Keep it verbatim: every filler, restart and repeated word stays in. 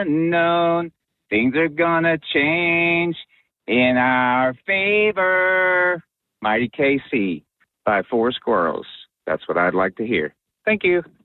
unknown. Things are gonna change in our favor. Mighty K C by Four Squirrels. That's what I'd like to hear. Thank you.